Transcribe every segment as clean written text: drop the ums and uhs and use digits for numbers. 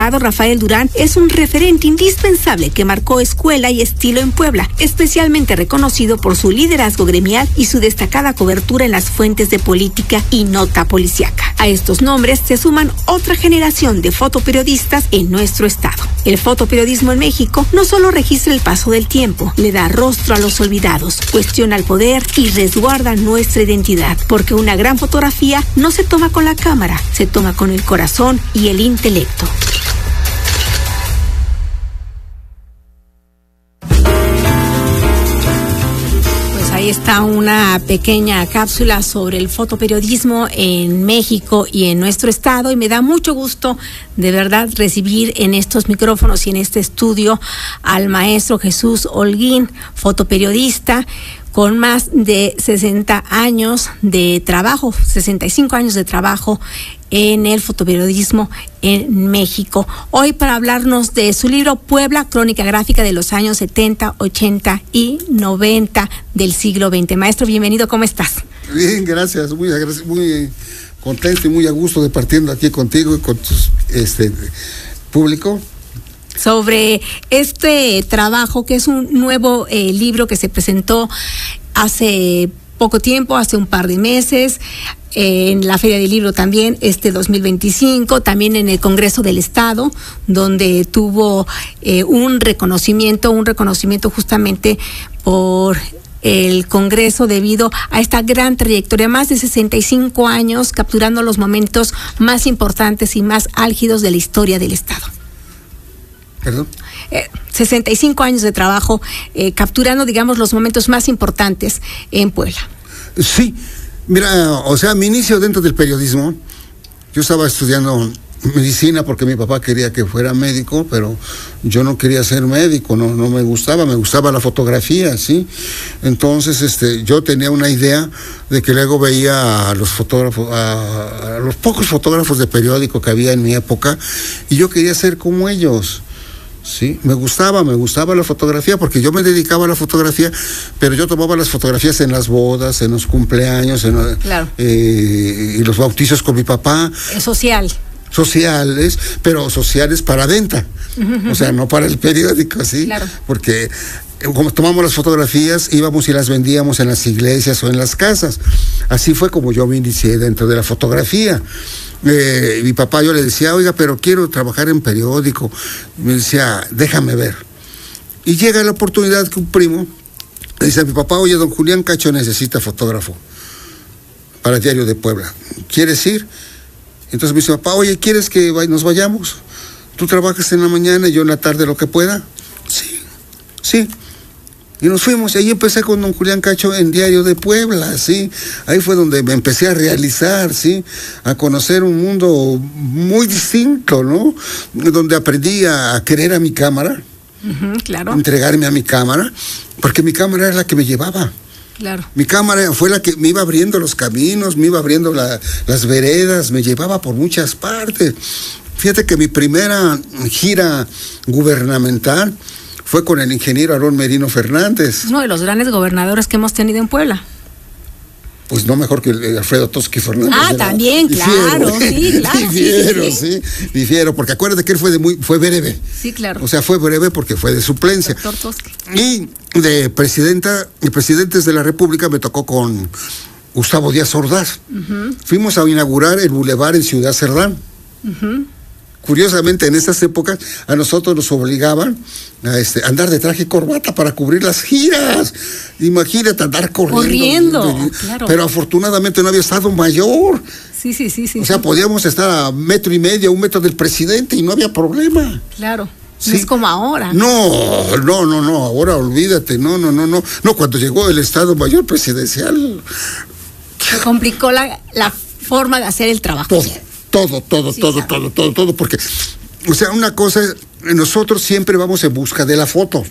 Rafael Durán es un referente indispensable que marcó escuela y estilo en Puebla, especialmente reconocido por su liderazgo gremial y su destacada cobertura en las fuentes de política y nota policíaca. A estos nombres se suman otra generación de fotoperiodistas en nuestro estado. El fotoperiodismo en México no solo registra el paso del tiempo, le da rostro a los olvidados, cuestiona el poder y resguarda nuestra identidad, porque una gran fotografía no se toma con la cámara, se toma con el corazón y el intelecto. Ahí está una pequeña cápsula sobre el fotoperiodismo en México y en nuestro estado, y me da mucho gusto de verdad recibir en estos micrófonos y en este estudio al maestro Jesús Holguín, fotoperiodista con más de 60 años de trabajo, 65 años de trabajo en el fotoperiodismo en México. Hoy para hablarnos de su libro Puebla, crónica gráfica de los años 70, 80 y 90 del siglo XX. Maestro, bienvenido, ¿cómo estás? Bien, gracias, muy contento y muy a gusto de partiendo aquí contigo y con tu público. Sobre este trabajo, que es un nuevo libro que se presentó hace poco tiempo, hace un par de meses, en la Feria del Libro también, 2025, también en el Congreso del Estado, donde tuvo un reconocimiento justamente por el Congreso debido a esta gran trayectoria, más de 65 años capturando los momentos más importantes y más álgidos de la historia del Estado. ¿Perdón? 65 años de trabajo capturando, digamos, los momentos más importantes en Puebla. Sí, mira, o sea, mi inicio dentro del periodismo, yo estaba estudiando medicina porque mi papá quería que fuera médico, pero yo no quería ser médico, no me gustaba la fotografía, ¿sí? Entonces, yo tenía una idea de que luego veía a los fotógrafos, a los pocos fotógrafos de periódico que había en mi época, y yo quería ser como ellos. Sí, me gustaba la fotografía porque yo me dedicaba a la fotografía, pero yo tomaba las fotografías en las bodas, en los cumpleaños, claro. Y los bautizos con mi papá. Sociales, pero sociales para venta, o sea, no para el periódico, ¿sí? Claro. Porque como tomamos las fotografías, íbamos y las vendíamos en las iglesias o en las casas. Así fue como yo me inicié dentro de la fotografía. Mi papá, yo le decía, oiga, pero quiero trabajar en periódico. Me decía, déjame ver. Y llega la oportunidad que un primo le dice a mi papá, oye, don Julián Cacho necesita fotógrafo para el Diario de Puebla. ¿Quieres ir? Entonces me dice, papá, oye, ¿quieres que nos vayamos? ¿Tú trabajas en la mañana y yo en la tarde lo que pueda? Sí. Y nos fuimos, y ahí empecé con don Julián Cacho en Diario de Puebla, ¿sí? Ahí fue donde me empecé a realizar, ¿sí? A conocer un mundo muy distinto, ¿no? Donde aprendí a querer a mi cámara, claro. Entregarme a mi cámara, porque mi cámara era la que me llevaba. Claro. Mi cámara fue la que me iba abriendo los caminos, me iba abriendo las veredas, me llevaba por muchas partes. Fíjate que mi primera gira gubernamental fue con el ingeniero Aarón Merino Fernández. Uno de los grandes gobernadores que hemos tenido en Puebla. Pues no mejor que Alfredo Tosqui Fernández. También, claro, sí, claro. Difiero, porque acuérdate que él fue breve. Sí, claro. O sea, fue breve porque fue de suplencia. Doctor Tosqui. Y de presidentes de la República me tocó con Gustavo Díaz Ordaz. Fuimos a inaugurar el bulevar en Ciudad Cerdán. Curiosamente, en esas épocas a nosotros nos obligaban a andar de traje y corbata para cubrir las giras. Imagínate andar corriendo. Claro. Pero afortunadamente no había Estado Mayor. Sí. O sea, podíamos estar a 1.5 metros, 1 metro del presidente y no había problema. Claro. Sí. No es como ahora. No, ahora olvídate, no, cuando llegó el Estado Mayor presidencial. Se complicó la forma de hacer el trabajo. Todo, porque, o sea, una cosa, nosotros siempre vamos en busca de la foto.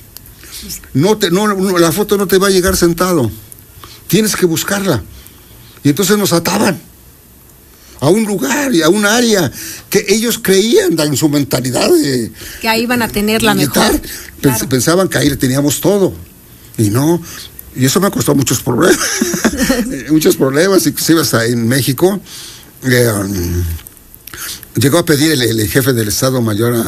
La foto no te va a llegar sentado. Tienes que buscarla. Y entonces nos ataban a un lugar y a un área que ellos creían en su mentalidad de que ahí iban a tener la mejor. Claro. Pensaban que ahí teníamos todo. Y no. Y eso me costó muchos problemas. Inclusive hasta en México. Llegó a pedir el jefe del Estado Mayor